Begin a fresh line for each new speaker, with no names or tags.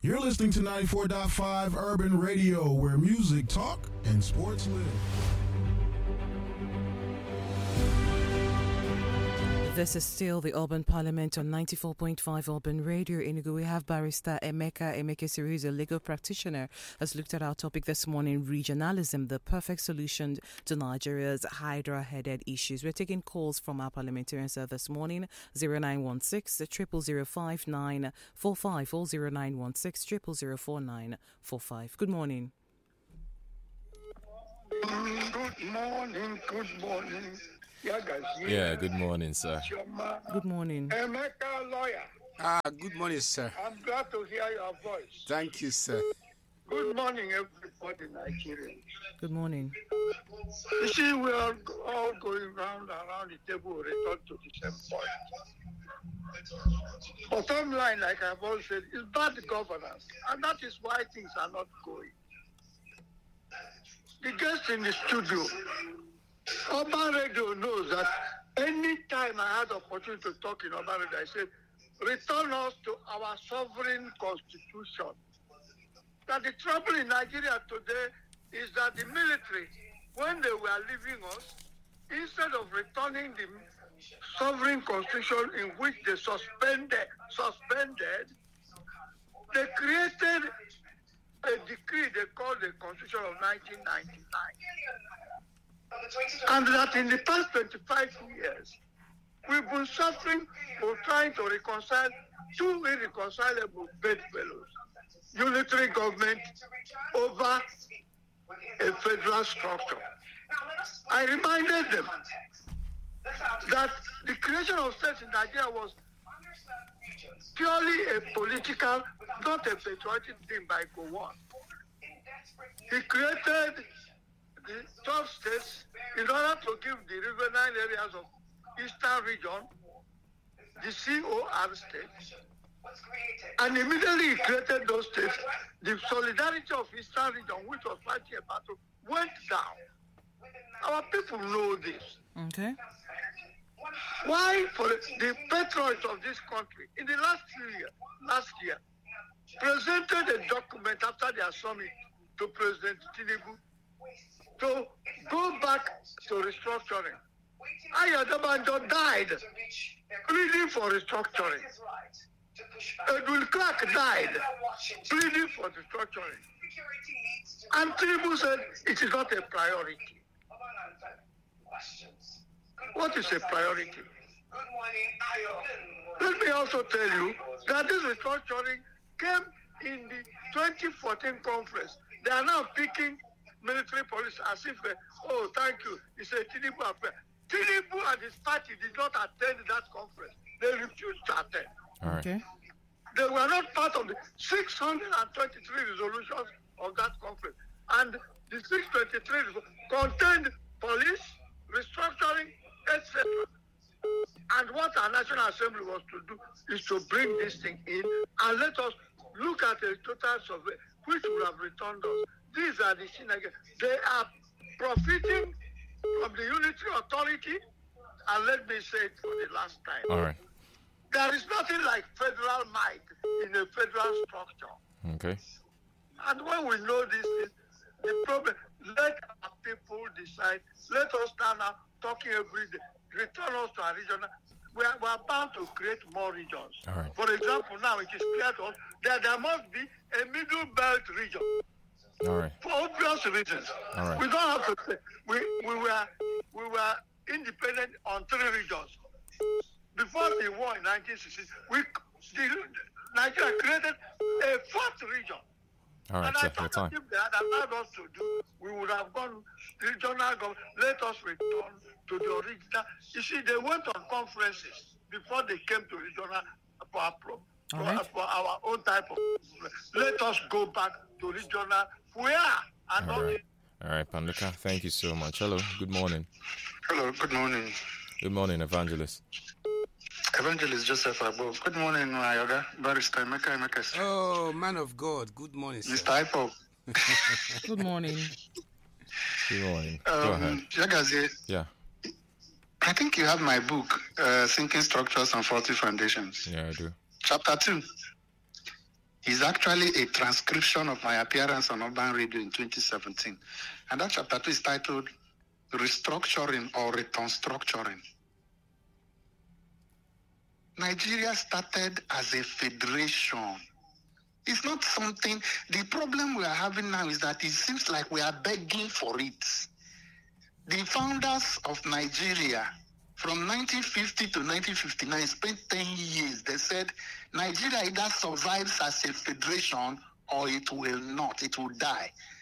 You're listening to 94.5 Urban Radio, where music talk and sports live.
This is still the Urban Parliament on 94.5 Urban Radio. In Enugu, we have Barrister Emeka Series, a legal practitioner, has looked at our topic this morning, regionalism, the perfect solution to Nigeria's hydra-headed issues. We're taking calls from our parliamentarians this morning, 0916 0005945 or 0916 0004945. Good morning.
Good morning.
Yeah, good morning, sir.
Good morning.
Emeka lawyer.
Good morning, sir.
I'm glad to hear your voice.
Thank you, sir.
Good morning, everybody in Nigeria.
Good morning.
You see, we are all going round and the table, return to the same point. Bottom line, like I've always said, is bad governance, and that is why things are not going. The guest in the studio, Urban Radio, knows that any time I had the opportunity to talk in Urban Radio, I said, return us to our sovereign constitution. That the trouble in Nigeria today is that the military, when they were leaving us, instead of returning the sovereign constitution in which they suspended, they created a decree they called the Constitution of 1999. And that in the past 25 years, we've been suffering for trying to reconcile two irreconcilable bedfellows, unitary government over a federal structure. I reminded them that the creation of states in Nigeria was purely a political, not a patriotic thing by Gowon. He created the 12 states in order to give the riverine areas of Eastern region the COR states. And immediately he created those states. The solidarity of Eastern region, which was fighting a battle, went down. Our people know this.
Okay.
Why for the patriots of this country in the last year, presented a document after their summit to President Tinubu to go back to restructuring. Ayadobanjo died pleading for restructuring. Edwin Clark died pleading for restructuring. And Tinubu said it is not a priority. What is a priority? Let me also tell you that this restructuring came in the 2014 conference. They are now picking military police as if, thank you, it's a Tinubu affair. Tinubu and his party did not attend that conference. They refused to attend.
All right.
Okay.
They were not part of the 623 resolutions of that conference. And the 623 contained police, restructuring, etc. And what our National Assembly was to do is to bring this thing in and let us look at a total survey which would have returned us. These are the synagogues. They are profiting from the unitary authority, and let me say it for the last time.
All right.
There is nothing like federal might in a federal structure.
Okay.
And when we know this is the problem, let our people decide. Let us stand up talking every day. Return us to our region. We are bound to create more regions.
All right.
For example, now it is clear to us that there must be a middle belt region.
All right.
For obvious reasons.
All right.
We don't have to say we were independent on 3 regions. Before the war in 1960, Nigeria created a 4th region.
All right,
and I
check your
thought
time.
if they had allowed us to do, we would have gone regional government. Let us return to the original. You see, they went on conferences before they came to regional for our own type of. Let us go back to regional. We are. And
All right. All right, Panduka, thank you so much. Hello, good morning.
Hello, good morning.
Good morning, Evangelist.
Evangelist Joseph Above. Good morning, my Yoga. Barrister Emeka.
Oh, man of God. Good morning, sir.
Mr. Ipo.
Good morning.
Good morning. Go ahead.
Jagazi,
Yeah.
I think you have my book, Sinking Structures and Faulty Foundations.
Yeah, I do.
Chapter 2. is actually a transcription of my appearance on Urban Radio in 2017. And that chapter 2 is titled Restructuring or Return Structuring. Nigeria started as a federation. It's not something, the problem we are having now is that it seems like we are begging for it. The founders of Nigeria from 1950 to 1959 spent 10 years. They said Nigeria either survives as a federation or it will not, it will die.